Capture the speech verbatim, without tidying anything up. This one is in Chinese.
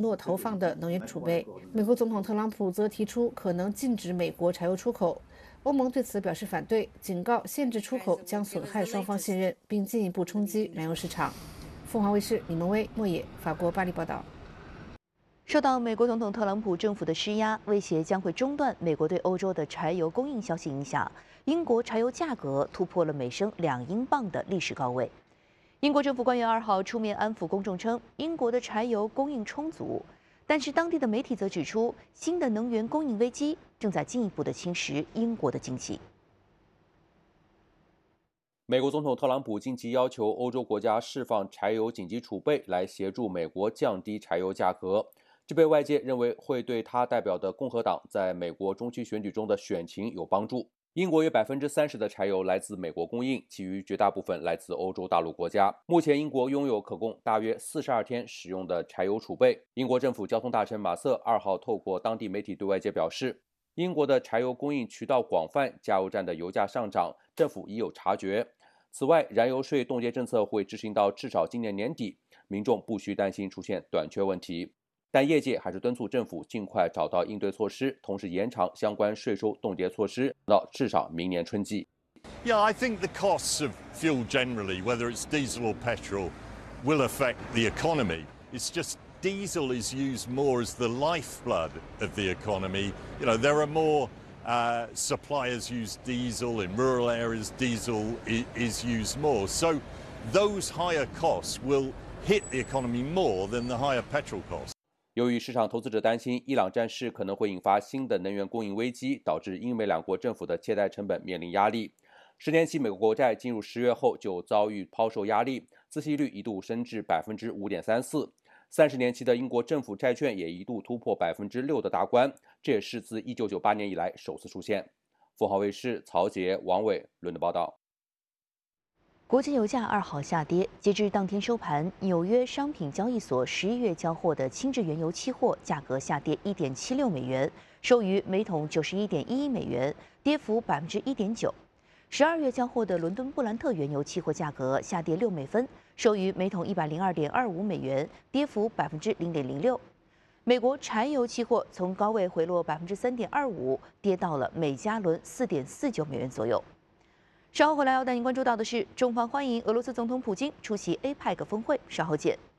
诺投放的能源储备。美国总统特朗普则提出可能禁止美国柴油出口。欧盟对此表示反对，警告限制出口将损害双方信任，并进一步冲击燃油市场。凤凰卫视李萌威、莫野，法国巴黎报道。 受到美国总统特朗普政府的施压，威胁将会中断美国对欧洲的柴油供应消息影响，英国柴油价格突破了每升两英镑的历史高位。英国政府官员二号出面安抚公众称，英国的柴油供应充足。但是，当地的媒体则指出，新的能源供应危机正在进一步的侵蚀英国的经济。 美国总统特朗普近期要求欧洲国家释放柴油紧急储备，来协助美国降低柴油价格。这被外界认为会对他代表的共和党在美国中期选举中的选情有帮助。英国约百分之三十的柴油来自美国供应，其余绝大部分来自欧洲大陆国家。目前，英国拥有可供大约四十二天使用的柴油储备。英国政府交通大臣马瑟二号透过当地媒体对外界表示，英国的柴油供应渠道广泛，加油站的油价上涨，政府已有察觉。此外，燃油税冻结政策会执行到至少今年年底，民众不需担心出现短缺问题。但业界还是敦促政府尽快找到应对措施，同时延长相关税收冻结措施到至少明年春季。 Yeah, I think the costs of fuel generally, whether it's diesel or petrol, will affect the economy. It's just diesel is used more as the lifeblood of the economy. You know, there are more uh, suppliers use diesel in rural areas. Diesel is, is used more, so those higher costs will hit the economy more than the higher petrol costs. 由于市场投资者担心伊朗战事可能会引发新的能源供应危机，导致英美两国政府的借贷成本面临压力。十年期美国国债进入十月后就遭遇抛售压力，孳息率一度升至百分之五点三四。三十年期的英国政府债券也一度突破百分之六的大关，这也是自一九九八年以来首次出现。凤凰卫视曹杰、王伟伦的报道。 国际油价二号下跌，截至当天收盘，纽约商品交易所十一月交货的轻质原油期货价格下跌一点七六美元，收于每桶九十一点一一美元，跌幅百分之一点九。十二月交货的伦敦布兰特原油期货价格下跌六美分，收于每桶一百零二点二五美元，跌幅百分之零点零六。美国柴油期货从高位回落百分之三点二五，跌到了每加仑四点四九美元左右。稍后回来要带您关注到的是，中方欢迎俄罗斯总统普京出席 A PEC 峰会，稍后见。